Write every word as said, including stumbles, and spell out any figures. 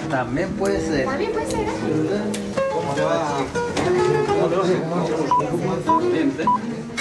También puede ser. También puede ser. ¿Cómo te va? ¿Cómo te va? Bien, ¿eh?